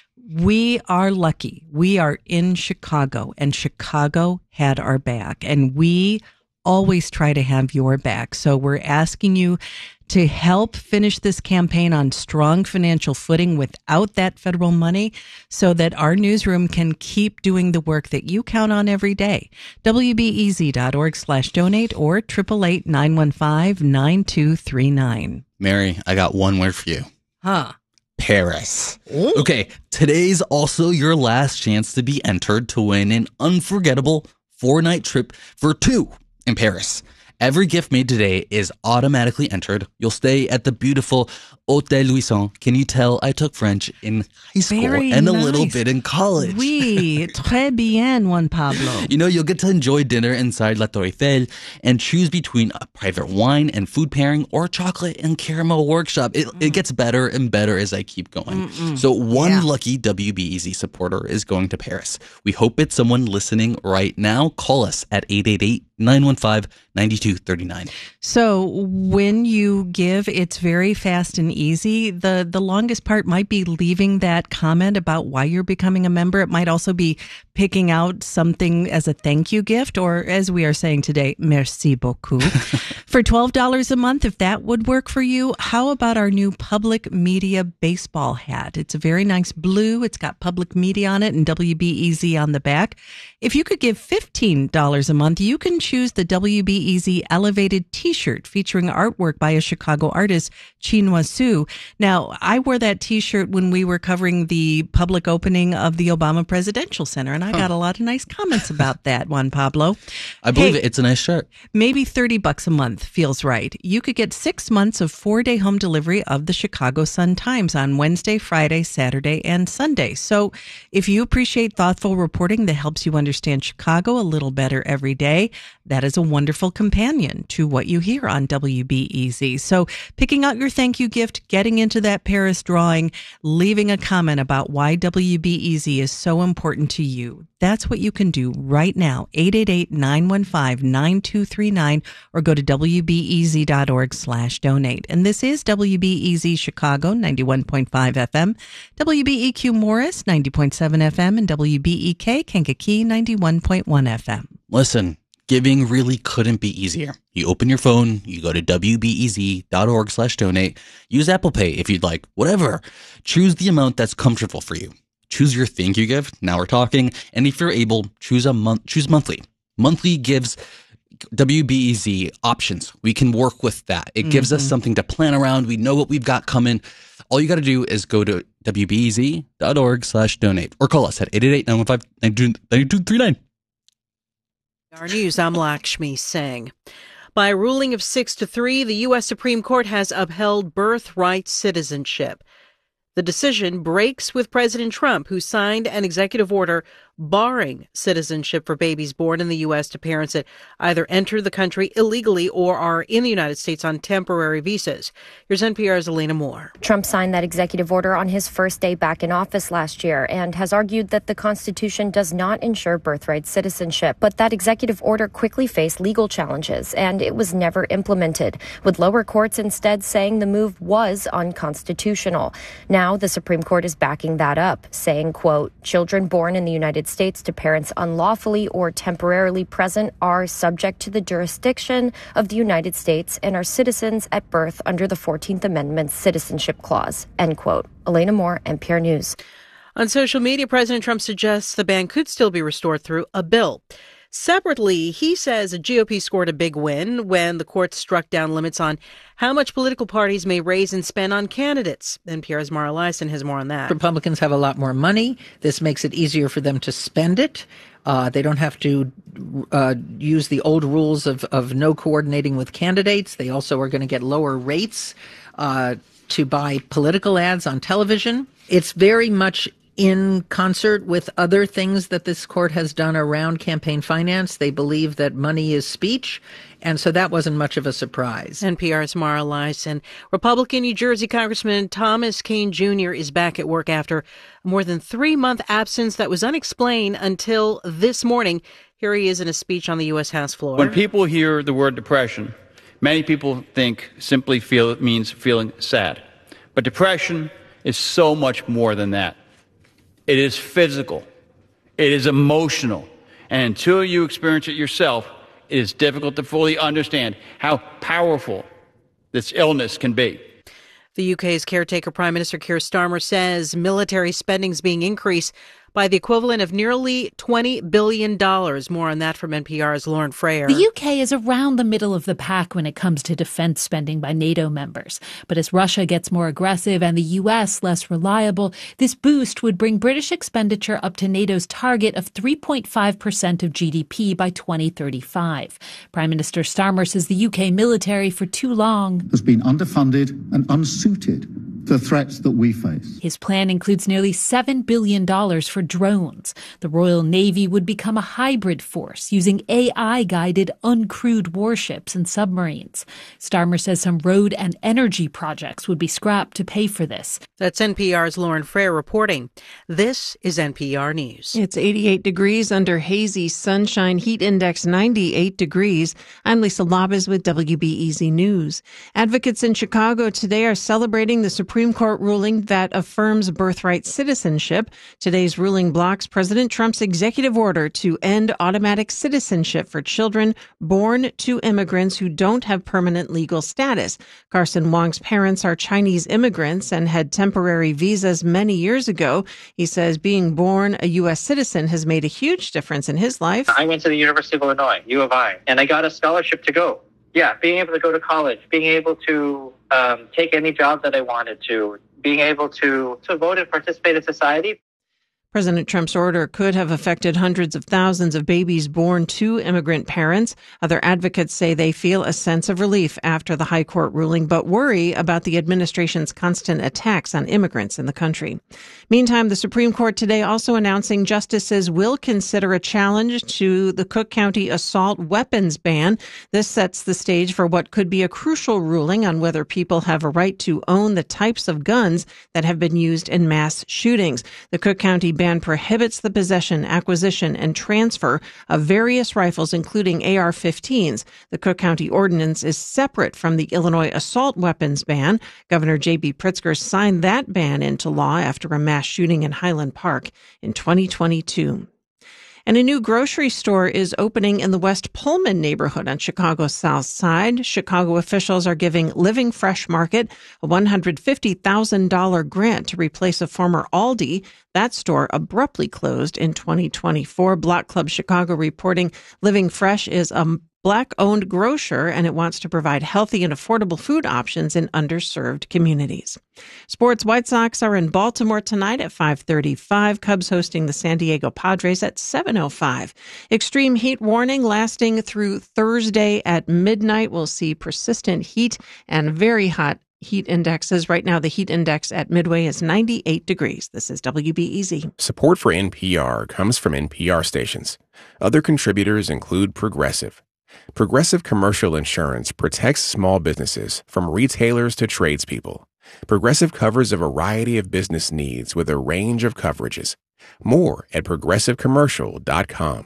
We are lucky. We are in Chicago, and Chicago had our back, and we always try to have your back. So we're asking you to help finish this campaign on strong financial footing without that federal money so that our newsroom can keep doing the work that you count on every day. W B E Z dot org slash donate or eight eight eight, nine one five, nine two three nine. Mary, I got one word for you. Huh. Paris. Ooh. Okay, today's also your last chance to be entered to win an unforgettable four-night trip for two in Paris. Every gift made today is automatically entered. You'll stay at the beautiful Hôtel Louison. Can you tell I took French in high school Very and a nice. little bit in college? Oui, très bien, Juan Pablo. You know, you'll get to enjoy dinner inside La Tour Eiffel and choose between a private wine and food pairing or chocolate and caramel workshop. It, mm. it gets better and better as I keep going. Mm-mm. So one yeah. lucky W B E Z supporter is going to Paris. We hope it's someone listening right now. Call us at eight eight eight, nine one five, nine two three nine. So when you give, it's very fast and easy. The the longest part might be leaving that comment about why you're becoming a member. It might also be picking out something as a thank you gift, or as we are saying today, merci beaucoup. For twelve dollars a month, if that would work for you, how about our new Public Media baseball hat? It's a very nice blue. It's got Public Media on it and W B E Z on the back. If you could give fifteen dollars a month, you can choose the W B E Z Elevated T-shirt featuring artwork by a Chicago artist, Chinua Su. Now, I wore that T-shirt when we were covering the public opening of the Obama Presidential Center, and I huh. got a lot of nice comments about that, Juan Pablo. I believe hey, it. It's a nice shirt. Maybe thirty bucks a month feels right. You could get six months of four-day home delivery of the Chicago Sun-Times on Wednesday, Friday, Saturday, and Sunday. So if you appreciate thoughtful reporting that helps you understand Chicago a little better every day, that is a wonderful companion to what you hear on W B E Z. So picking out your thank you gift, getting into that Paris drawing, leaving a comment about why W B E Z is so important to you. That's what you can do right now. eight eight eight, nine one five, nine two three nine or go to W B E Z dot org slash donate. And this is W B E Z Chicago, ninety-one point five F M, W B E Q Morris, ninety point seven F M, and W B E K Kankakee, ninety-one point one F M. Listen, giving really couldn't be easier. You open your phone, you go to W B E Z dot org slash donate, use Apple Pay if you'd like, whatever. Choose the amount that's comfortable for you. Choose your thank you gift. Now we're talking. And if you're able, choose a month, choose monthly. Monthly gives W B E Z options. We can work with that. It mm-hmm. gives us something to plan around. We know what we've got coming. All you got to do is go to W B E Z dot org slash donate or call us at eight eight eight, nine one five, nine two three nine. Our news, I'm Lakshmi Singh. By a ruling of six to three, the U S Supreme Court has upheld birthright citizenship. The decision breaks with President Trump, who signed an executive order barring citizenship for babies born in the U S to parents that either enter the country illegally or are in the United States on temporary visas. Here's N P R's Elena Moore. Trump signed that executive order on his first day back in office last year and has argued that the Constitution does not ensure birthright citizenship. But that executive order quickly faced legal challenges, and it was never implemented, with lower courts instead saying the move was unconstitutional. Now the Supreme Court is backing that up, saying, quote, children born in the United States to parents unlawfully or temporarily present are subject to the jurisdiction of the United States and are citizens at birth under the fourteenth Amendment's Citizenship Clause, end quote. Elena Moore, N P R News. On social media, President Trump suggests the ban could still be restored through a bill. Separately, he says the G O P scored a big win when the court struck down limits on how much political parties may raise and spend on candidates. N P R's Mara Liasson has more on that. Republicans have a lot more money. This makes it easier for them to spend it. Uh, they don't have to uh, use the old rules of, of no coordinating with candidates. They also are going to get lower rates uh, to buy political ads on television. It's very much in concert with other things that this court has done around campaign finance. They believe that money is speech, and so that wasn't much of a surprise. N P R's Mara Liasson. Republican New Jersey Congressman Thomas Kean Junior is back at work after a more than three-month absence that was unexplained until this morning. Here he is in a speech on the U S House floor. When people hear the word depression, many people think simply feel it means feeling sad. But depression is so much more than that. It is physical. It is emotional. And until you experience it yourself, it is difficult to fully understand how powerful this illness can be. The U K's caretaker Prime Minister Keir Starmer says military spending is being increased by the equivalent of nearly twenty billion dollars. More on that from N P R's Lauren Frayer. The U K is around the middle of the pack when it comes to defense spending by NATO members. But as Russia gets more aggressive and the U S less reliable, this boost would bring British expenditure up to NATO's target of three point five percent of G D P by twenty thirty-five. Prime Minister Starmer says the U K military for too long has been underfunded and unsuited to the threats that we face. His plan includes nearly seven billion dollars for drones. The Royal Navy would become a hybrid force using A I-guided uncrewed warships and submarines. Starmer says some road and energy projects would be scrapped to pay for this. That's N P R's Lauren Frayer reporting. This is N P R News. It's eighty-eight degrees under hazy sunshine, heat index ninety-eight degrees. I'm Lisa Labas with W B E Z News. Advocates in Chicago today are celebrating the Supreme Court ruling that affirms birthright citizenship. Today's ruling blocks President Trump's executive order to end automatic citizenship for children born to immigrants who don't have permanent legal status. Carson Wong's parents are Chinese immigrants and had temporary visas many years ago. He says being born a U S citizen has made a huge difference in his life. I went to the University of Illinois, U of I, and I got a scholarship to go. Yeah, being able to go to college, being able to um, take any job that I wanted to, being able to, to vote and participate in society. President Trump's order could have affected hundreds of thousands of babies born to immigrant parents. Other advocates say they feel a sense of relief after the high court ruling, but worry about the administration's constant attacks on immigrants in the country. Meantime, the Supreme Court today also announcing justices will consider a challenge to the Cook County assault weapons ban. This sets the stage for what could be a crucial ruling on whether people have a right to own the types of guns that have been used in mass shootings. The Cook County ban prohibits the possession, acquisition, and transfer of various rifles, including A R fifteens. The Cook County ordinance is separate from the Illinois assault weapons ban. Governor J B Pritzker signed that ban into law after a mass shooting in Highland Park in twenty twenty-two. And a new grocery store is opening in the West Pullman neighborhood on Chicago's South Side. Chicago officials are giving Living Fresh Market a one hundred fifty thousand dollars grant to replace a former Aldi. That store abruptly closed in twenty twenty-four. Block Club Chicago reporting Living Fresh is a Black-owned grocer, and it wants to provide healthy and affordable food options in underserved communities. Sports: White Sox are in Baltimore tonight at five thirty-five. Cubs hosting the San Diego Padres at seven oh five. Extreme heat warning lasting through Thursday at midnight. We'll see persistent heat and very hot heat indexes. Right now, the heat index at Midway is ninety-eight degrees. This is W B E Z. Support for N P R comes from N P R stations. Other contributors include Progressive. Progressive Commercial Insurance protects small businesses from retailers to tradespeople. Progressive covers a variety of business needs with a range of coverages. More at progressive commercial dot com.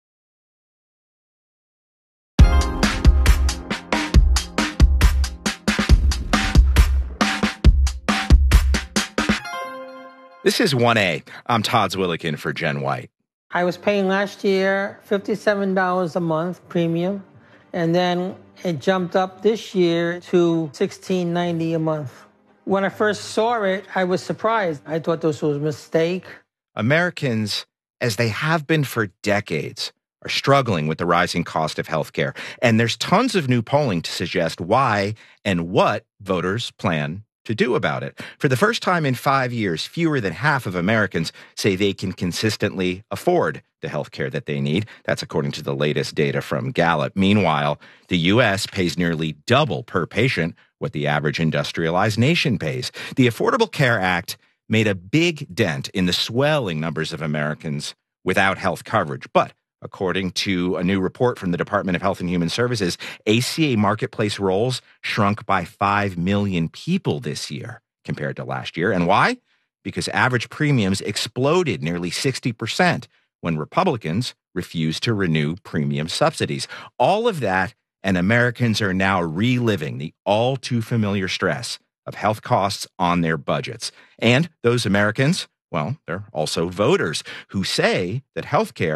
This is one A. I'm Todd Zwilligan for Jen White. I was paying last year fifty-seven dollars a month premium, and then it jumped up this year to sixteen ninety a month. When I first saw it, I was surprised. I thought this was a mistake. Americans, as they have been for decades, are struggling with the rising cost of healthcare. And there's tons of new polling to suggest why and what voters plan to do about it. For the first time in five years, fewer than half of Americans say they can consistently afford the health care that they need. That's according to the latest data from Gallup. Meanwhile, the U S pays nearly double per patient what the average industrialized nation pays. The Affordable Care Act made a big dent in the swelling numbers of Americans without health coverage. But according to a new report from the Department of Health and Human Services, A C A marketplace roles shrunk by five million people this year compared to last year. And why? Because average premiums exploded nearly sixty percent when Republicans refused to renew premium subsidies. All of that, and Americans are now reliving the all too familiar stress of health costs on their budgets. And those Americans, well, they're also voters who say that health care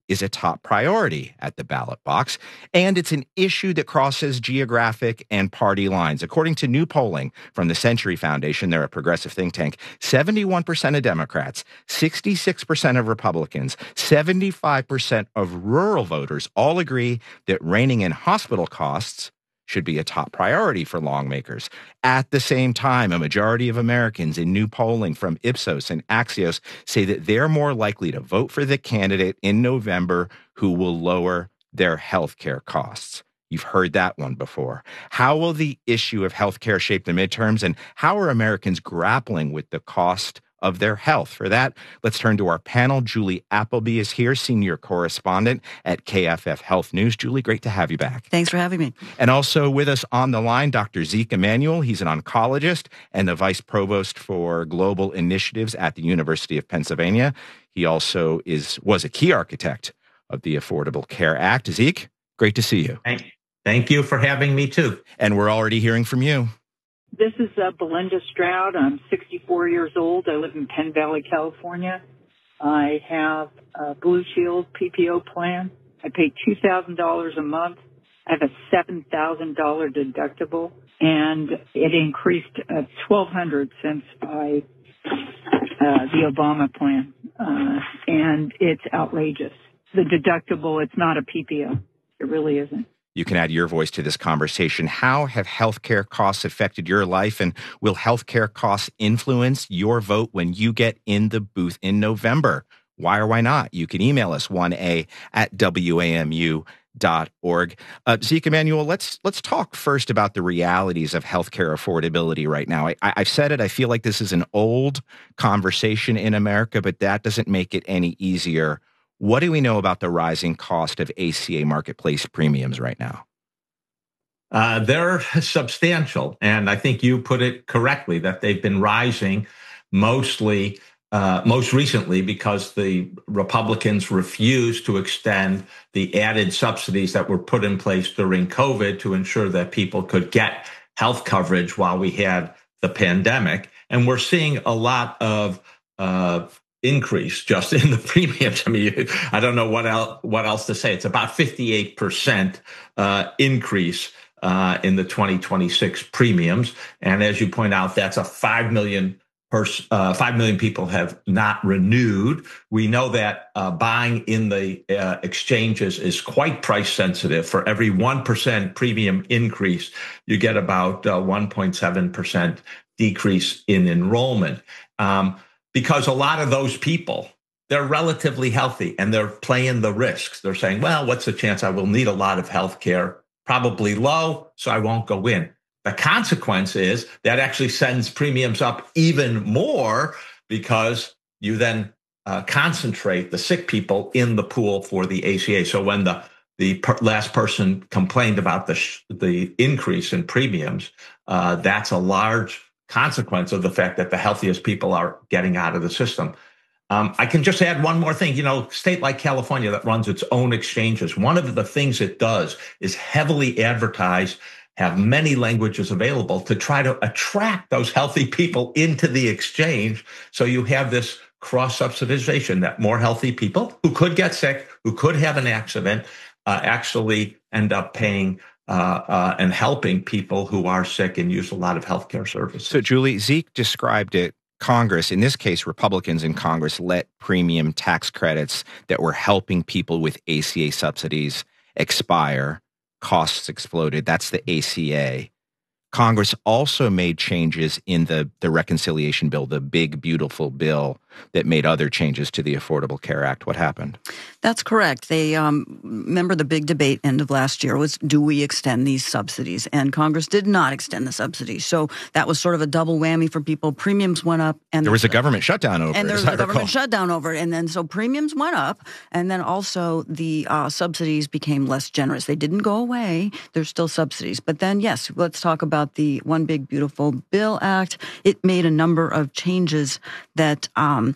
is a top priority at the ballot box, and it's an issue that crosses geographic and party lines. According to new polling from the Century Foundation, they're a progressive think tank, seventy-one percent of Democrats, sixty-six percent of Republicans, seventy-five percent of rural voters all agree that reining in hospital costs should be a top priority for lawmakers. At the same time, a majority of Americans in new polling from Ipsos and Axios say that they're more likely to vote for the candidate in November who will lower their health care costs. You've heard that one before. How will the issue of health care shape the midterms, and how are Americans grappling with the cost of their health? For that, let's turn to our panel. Julie Appleby is here, senior correspondent at K F F Health News. Julie, great to have you back. Thanks for having me. And also with us on the line, Doctor Zeke Emanuel. He's an oncologist and the vice provost for global initiatives at the University of Pennsylvania. He also is was a key architect of the Affordable Care Act. Zeke, great to see you. Thank, thank you for having me, too. And we're already hearing from you. This is uh, Belinda Stroud. I'm sixty-four years old. I live in Penn Valley, California. I have a Blue Shield P P O plan. I pay two thousand dollars a month. I have a seven thousand dollars deductible, and it increased uh, twelve hundred dollars since I uh, the Obama plan, uh, and it's outrageous. The deductible, it's not a P P O. It really isn't. You can add your voice to this conversation. How have healthcare costs affected your life, and will healthcare costs influence your vote when you get in the booth in November? Why or why not? You can email us one a at W A M U dot org. Uh, Zeke Emanuel, let's let's talk first about the realities of healthcare affordability right now. I, I've said it. I feel like this is an old conversation in America, but that doesn't make it any easier. What do we know about the rising cost of A C A marketplace premiums right now? Uh, they're substantial, and I think you put it correctly that they've been rising mostly, uh, most recently because the Republicans refused to extend the added subsidies that were put in place during COVID to ensure that people could get health coverage while we had the pandemic. And we're seeing a lot of uh, increase just in the premiums. I mean, I don't know what else, what else to say. It's about fifty-eight percent uh, increase uh, in the twenty twenty-six premiums. And as you point out, that's a five million pers- uh, five million people have not renewed. We know that uh, buying in the uh, exchanges is quite price sensitive. For every one percent premium increase, you get about uh, one point seven percent decrease in enrollment. Um, Because a lot of those people, they're relatively healthy and they're playing the risks. They're saying, well, what's the chance I will need a lot of health care? Probably low, so I won't go in. The consequence is that actually sends premiums up even more because you then uh, concentrate the sick people in the pool for the A C A. So when the, the per- last person complained about the, sh- the increase in premiums, uh, that's a large consequence of the fact that the healthiest people are getting out of the system. Um, I can just add one more thing. You know, a state like California that runs its own exchanges, one of the things it does is heavily advertise, have many languages available to try to attract those healthy people into the exchange. So you have this cross-subsidization that more healthy people who could get sick, who could have an accident, uh, actually end up paying Uh, uh, and helping people who are sick and use a lot of healthcare services. So, Julie, Zeke described it. Congress, in this case, Republicans in Congress, let premium tax credits that were helping people with A C A subsidies expire. Costs exploded. That's the A C A. Congress also made changes in the, the reconciliation bill, the big, beautiful bill that made other changes to the Affordable Care Act. What happened? That's correct. They um, remember the big debate end of last year was, do we extend these subsidies? And Congress did not extend the subsidies. So that was sort of a double whammy for people. Premiums went up. And there was a government shutdown over it. And there was a government shutdown over it. And then so premiums went up. And then also the uh, subsidies became less generous. They didn't go away. There's still subsidies. But then, yes, let's talk about the One Big Beautiful Bill Act. It made a number of changes that um,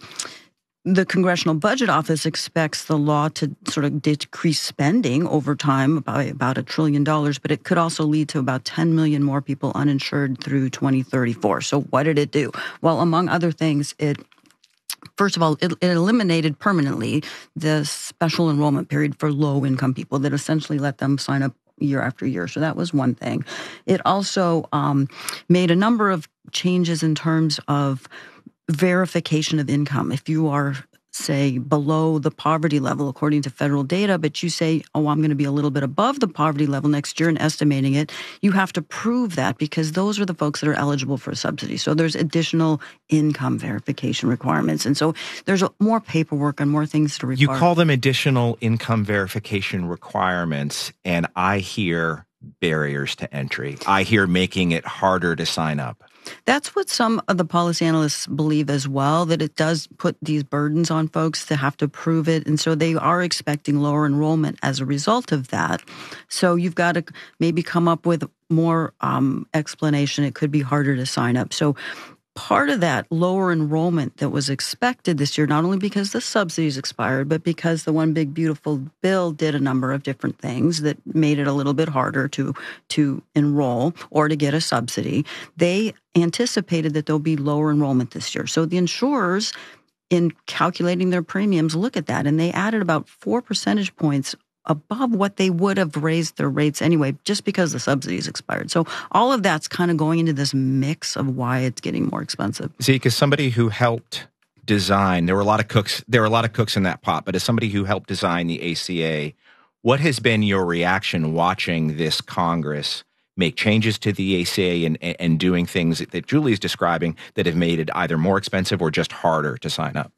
the Congressional Budget Office expects the law to sort of decrease spending over time by about a trillion dollars, but it could also lead to about ten million more people uninsured through twenty thirty-four. So what did it do? Well, among other things, it first of all, it, it eliminated permanently the special enrollment period for low-income people that essentially let them sign up year after year. So that was one thing. It also um, made a number of changes in terms of verification of income. If you are, say, below the poverty level according to federal data, but you say, oh, I'm going to be a little bit above the poverty level next year and estimating it, you have to prove that because those are the folks that are eligible for a subsidy. So there's additional income verification requirements. And so there's more paperwork and more things to require. You call them additional income verification requirements, and I hear barriers to entry. I hear making it harder to sign up. That's what some of the policy analysts believe as well, that it does put these burdens on folks to have to prove it. And so they are expecting lower enrollment as a result of that. So you've got to maybe come up with more um, explanation. It could be harder to sign up. So part of that lower enrollment that was expected this year, not only because the subsidies expired, but because the One Big Beautiful Bill did a number of different things that made it a little bit harder to to enroll or to get a subsidy, they anticipated that there'll be lower enrollment this year. So the insurers, in calculating their premiums, look at that, and they added about four percentage points above what they would have raised their rates anyway, just because the subsidies expired. So all of that's kind of going into this mix of why it's getting more expensive. Zeke, as somebody who helped design, there were a lot of cooks, there were a lot of cooks in that pot, but as somebody who helped design the A C A, what has been your reaction watching this Congress make changes to the A C A and, and doing things that Julie is describing that have made it either more expensive or just harder to sign up?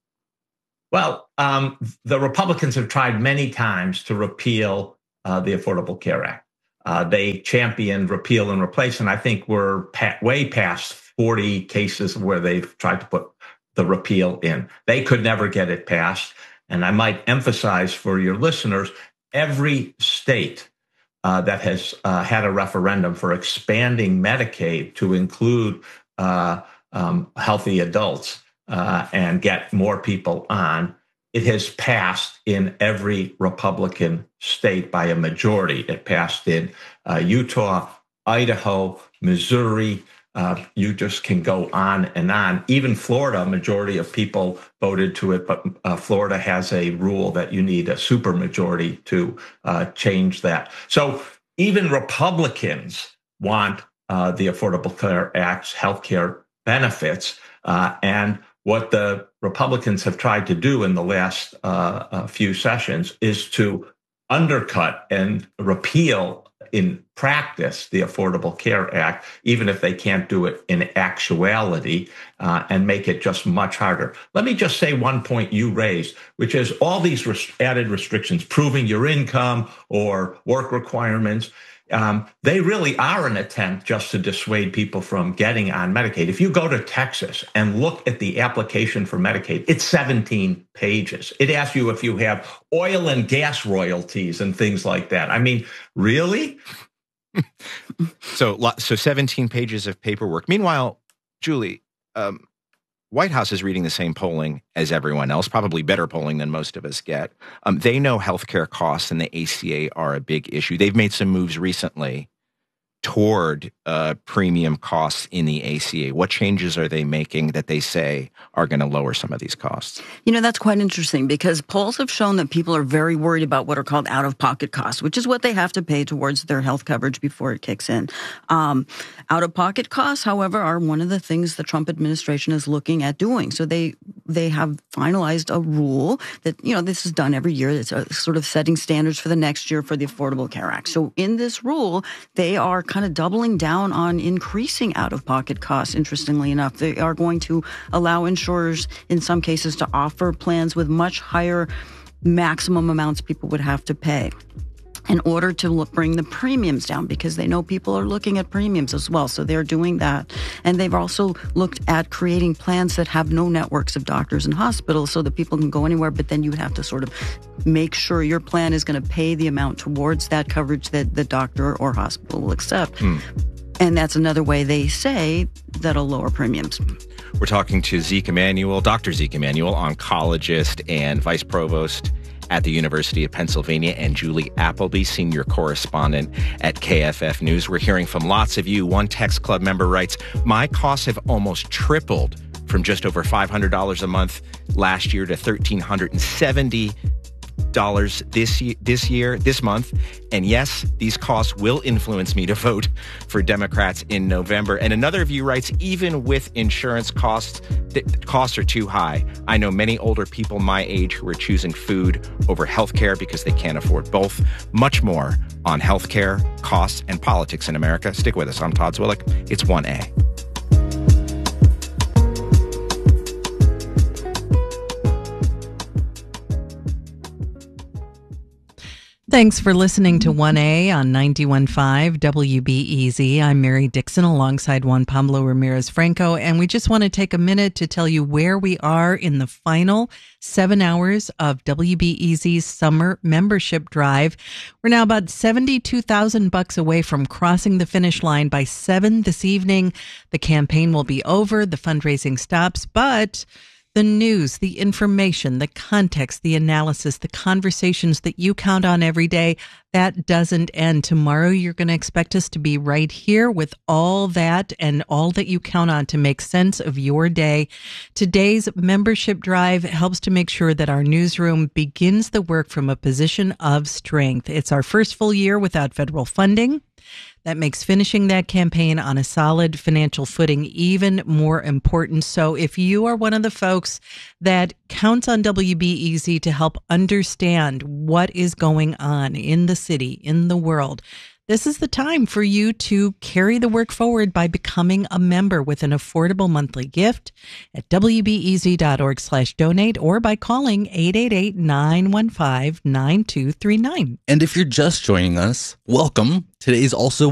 Well, um, the Republicans have tried many times to repeal uh, the Affordable Care Act. Uh, they championed repeal and replace, and I think we're pa- way past forty cases where they've tried to put the repeal in. They could never get it passed. And I might emphasize for your listeners, every state uh, that has uh, had a referendum for expanding Medicaid to include uh, um, healthy adults Uh, and get more people on, it has passed in every Republican state by a majority. It passed in uh, Utah, Idaho, Missouri. Uh, you just can go on and on. Even Florida, a majority of people voted to it, but uh, Florida has a rule that you need a supermajority to uh, change that. So even Republicans want uh, the Affordable Care Act's health care benefits, uh, and what the Republicans have tried to do in the last uh, uh, few sessions is to undercut and repeal in practice the Affordable Care Act, even if they can't do it in actuality, uh, and make it just much harder. Let me just say one point you raised, which is all these res- added restrictions, proving your income or work requirements, Um, they really are an attempt just to dissuade people from getting on Medicaid. If you go to Texas and look at the application for Medicaid, it's seventeen pages. It asks you if you have oil and gas royalties and things like that. I mean, really? so, so seventeen pages of paperwork. Meanwhile, Julie, um, White House is reading the same polling as everyone else, probably better polling than most of us get. Um, they know healthcare costs and the A C A are a big issue. They've made some moves recently toward uh, premium costs in the A C A. What changes are they making that they say are going to lower some of these costs? You know, that's quite interesting because polls have shown that people are very worried about what are called out-of-pocket costs, which is what they have to pay towards their health coverage before it kicks in. Um, out-of-pocket costs, however, are one of the things the Trump administration is looking at doing. So they they have finalized a rule that, you know, this is done every year. It's a sort of setting standards for the next year for the Affordable Care Act. So in this rule, they are kind of doubling down on increasing out-of-pocket costs, interestingly enough. They are going to allow insurers, in some cases, to offer plans with much higher maximum amounts people would have to pay in order to look, bring the premiums down, because they know people are looking at premiums as well. So they're doing that. And they've also looked at creating plans that have no networks of doctors and hospitals so that people can go anywhere, but then you have to sort of make sure your plan is going to pay the amount towards that coverage that the doctor or hospital will accept. Mm. And that's another way they say that'll lower premiums. We're talking to Zeke Emanuel, Doctor Zeke Emanuel, oncologist and vice provost at the University of Pennsylvania, and Julie Appleby, senior correspondent at K F F News. We're hearing from lots of you. One text club member writes, my costs have almost tripled from just over five hundred dollars a month last year to one thousand three hundred seventy dollars this year, this year, this month. And yes, these costs will influence me to vote for Democrats in November. And another view writes, even with insurance costs, the costs are too high. I know many older people my age who are choosing food over healthcare because they can't afford both. Much more on healthcare, costs, and politics in America. Stick with us. I'm Todd Zwillich. It's one A. Thanks for listening to one A on ninety-one point five W B E Z. I'm Mary Dixon alongside Juan Pablo Ramirez Franco, and we just want to take a minute to tell you where we are in the final seven hours of W B E Z's summer membership drive. We're now about seventy-two thousand bucks away from crossing the finish line by seven this evening. The campaign will be over, the fundraising stops, but the news, the information, the context, the analysis, the conversations that you count on every day, that doesn't end. Tomorrow, you're going to expect us to be right here with all that and all that you count on to make sense of your day. Today's membership drive helps to make sure that our newsroom begins the work from a position of strength. It's our first full year without federal funding. That makes finishing that campaign on a solid financial footing even more important. So if you are one of the folks that counts on W B E Z to help understand what is going on in the city, in the world, this is the time for you to carry the work forward by becoming a member with an affordable monthly gift at W B E Z dot org slash donate or by calling eight eight eight, nine one five, nine two three nine. And if you're just joining us, welcome. Today's also